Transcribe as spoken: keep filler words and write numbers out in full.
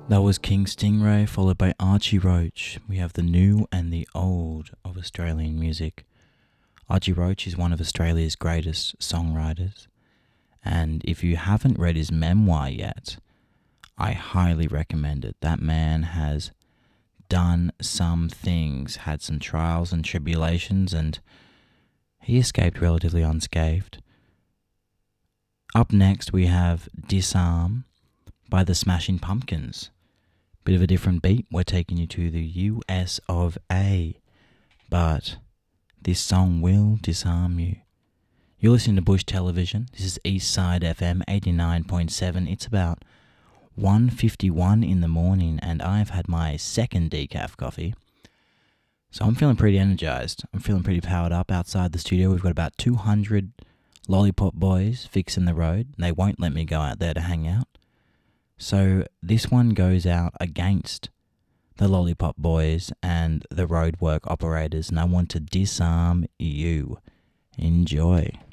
That was King Stingray, followed by Archie Roach. We have the new and the old of Australian music. Archie Roach is one of Australia's greatest songwriters, and if you haven't read his memoir yet, I highly recommend it. That man has done some things, had some trials and tribulations, and he escaped relatively unscathed. Up next, we have Disarm by the Smashing Pumpkins. Bit of a different beat. We're taking you to the U S of A, but this song will disarm you. You're listening to Bush Television. This is Eastside F M eighty-nine point seven. It's about one fifty-one in the morning, and I've had my second decaf coffee. So I'm feeling pretty energized. I'm feeling pretty powered up. Outside the studio, we've got about two hundred lollipop boys fixing the road. They won't let me go out there to hang out. So this one goes out against the lollipop boys and the roadwork operators, and I want to disarm you. Enjoy.